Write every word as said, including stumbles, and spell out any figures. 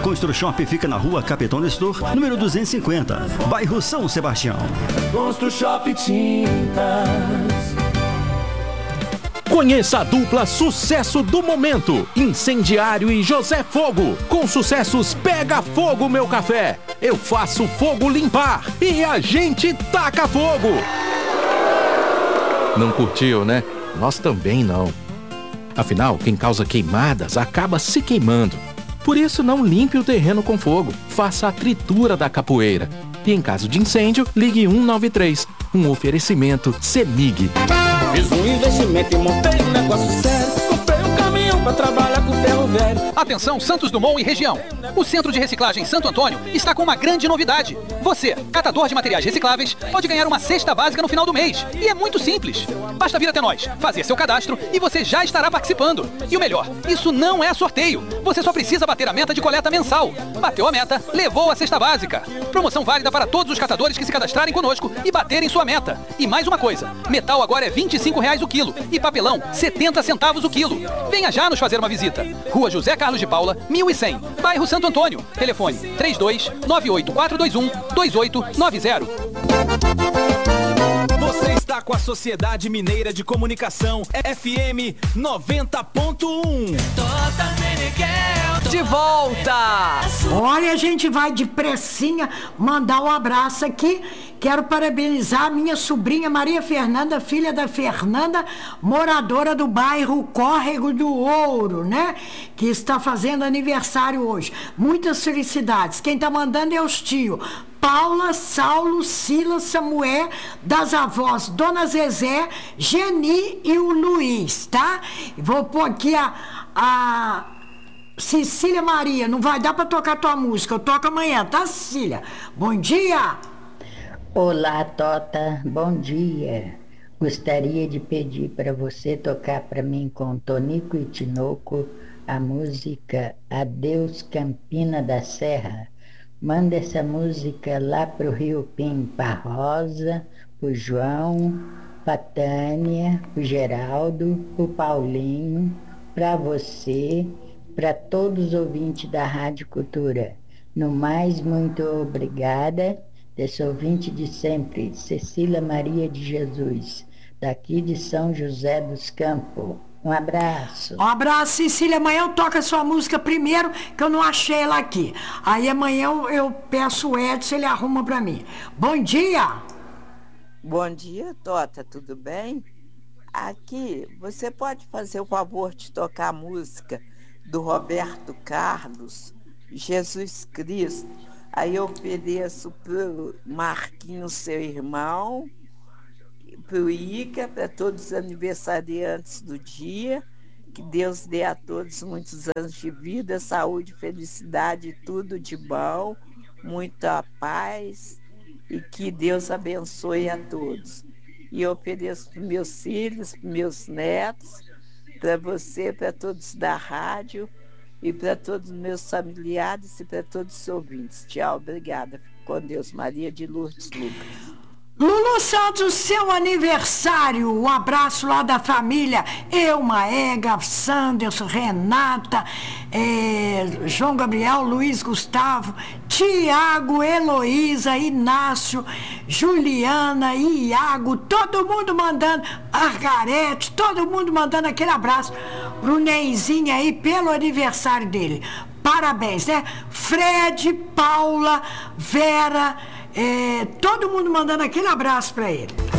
Construshop fica na rua Capitão Nestor, número duzentos e cinquenta, bairro São Sebastião. Construshop Tintas. Conheça a dupla sucesso do momento, Incendiário e José Fogo. Com sucessos Pega Fogo Meu Café, Eu Faço Fogo Limpar e A Gente Taca Fogo. Não curtiu, né? Nós também não. Afinal, quem causa queimadas acaba se queimando. Por isso, não limpe o terreno com fogo. Faça a tritura da capoeira. E em caso de incêndio, ligue um nove três. Um oferecimento CEMIG. Fiz um investimento e montei um negócio sério. Comprei um caminhão pra trabalhar com ferro velho. Atenção Santos Dumont e região. O Centro de Reciclagem Santo Antônio está com uma grande novidade. Você, catador de materiais recicláveis, pode ganhar uma cesta básica no final do mês. E é muito simples. Basta vir até nós, fazer seu cadastro e você já estará participando. E o melhor, isso não é sorteio. Você só precisa bater a meta de coleta mensal. Bateu a meta, levou a cesta básica. Promoção válida para todos os catadores que se cadastrarem conosco e baterem sua meta. E mais uma coisa, metal agora é vinte e cinco reais o quilo e papelão setenta centavos o quilo. Venha já nos fazer uma visita. Rua José Carlos de Paula, mil e cem, bairro Santo Antônio. Telefone três dois nove oito quatro dois um dois oito nove zero. Você está com a Sociedade Mineira de Comunicação F M noventa ponto um. De volta! Olha, a gente vai depressinha mandar um abraço aqui. Quero parabenizar a minha sobrinha Maria Fernanda, filha da Fernanda, moradora do bairro Córrego do Ouro, né? Que está fazendo aniversário hoje. Muitas felicidades. Quem está mandando é os tios Paula, Saulo, Silas, Samuel, das avós Dona Zezé, Geni e o Luiz, tá? Vou pôr aqui a, a Cecília Maria. Não vai dar para tocar tua música, eu toco amanhã, tá, Cecília? Bom dia! Olá, Tota, bom dia. Gostaria de pedir para você tocar para mim com Tonico e Tinoco a música Adeus Campina da Serra. Manda essa música lá pro Rio Pim, pra Rosa, pro João, pra Tânia, pro Geraldo, pro Paulinho, pra você, pra todos os ouvintes da Rádio Cultura. No mais, muito obrigada. Desse ouvinte de sempre, Cecília Maria de Jesus, daqui de São José dos Campos. Um abraço. Um abraço, Cecília. Amanhã eu toco a sua música primeiro, que eu não achei ela aqui. Aí amanhã eu, eu peço o Edson, ele arruma pra mim. Bom dia! Bom dia, Tota, tudo bem? Aqui, você pode fazer o favor de tocar a música do Roberto Carlos, Jesus Cristo. Aí eu ofereço pro Marquinhos, seu irmão, pro Ica, para todos os aniversariantes do dia. Que Deus dê a todos muitos anos de vida, saúde, felicidade, tudo de bom, muita paz e que Deus abençoe a todos. E eu ofereço para meus filhos, para meus netos, para você, para todos da rádio, e para todos os meus familiares e para todos os ouvintes. Tchau, obrigada. Fique com Deus. Maria de Lourdes Lucas. Lulu Santos, seu aniversário, um abraço lá da família, eu, Maega, Sanderson, Renata, é, João Gabriel, Luiz Gustavo, Tiago, Heloísa, Inácio, Juliana, Iago, todo mundo mandando, Margarete, todo mundo mandando aquele abraço pro Neizinho aí pelo aniversário dele. Parabéns, né? Fred, Paula, Vera, É, todo mundo mandando aquele abraço para ele.